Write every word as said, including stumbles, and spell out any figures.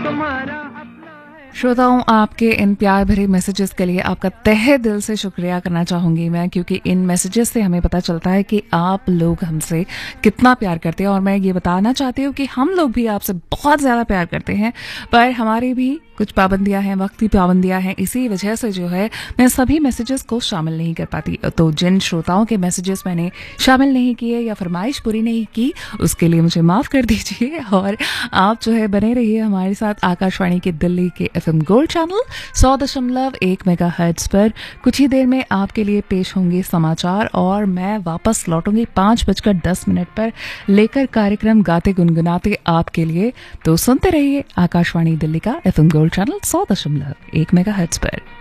श्रोताओं, आपके इन प्यार भरे मैसेजेस के लिए आपका तहे दिल से शुक्रिया करना चाहूंगी मैं, क्योंकि इन मैसेजेस से हमें पता चलता है कि आप लोग हमसे कितना प्यार करते हैं। और मैं ये बताना चाहती हूँ कि हम लोग भी आपसे बहुत ज़्यादा प्यार करते हैं, पर हमारी भी कुछ पाबंदियां हैं, वक्त की पाबंदियां हैं। इसी वजह से जो है मैं सभी मैसेजेस को शामिल नहीं कर पाती। तो जिन श्रोताओं के मैसेजेस मैंने शामिल नहीं किए या फरमाइश पूरी नहीं की, उसके लिए मुझे माफ़ कर दीजिए। और आप जो है बने रहिए हमारे साथ आकाशवाणी के दिल्ली के एफएम गोल्ड चैनल सौ दशमलव एक मेगा हर्ट्ज पर। कुछ ही देर में आपके लिए पेश होंगे समाचार और मैं वापस लौटूंगी पाँच बजकर दस मिनट पर लेकर कार्यक्रम गाते गुनगुनाते आपके लिए। तो सुनते रहिए आकाशवाणी दिल्ली का एफएम गोल्ड चैनल सौ दशमलव एक मेगा हर्ट्ज पर।